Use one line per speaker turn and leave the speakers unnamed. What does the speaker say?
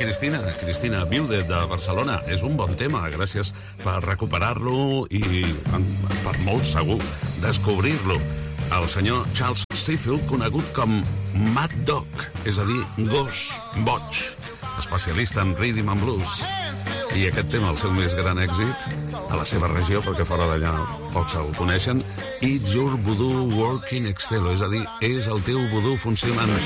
Cristina Viude de Barcelona. És un bon tema, gràcies per recuperar-lo i, per molt segur, descobrir-lo. El senyor Charles Sheffield, conegut com Mad Dog, és a dir, gos boig, especialista en rhythm and blues. I aquest tema, el seu més gran èxit, a la seva regió, perquè fora d'allà pocs el coneixen, It's Your Voodoo Working Excello, és a dir, és el teu vudú funcionant.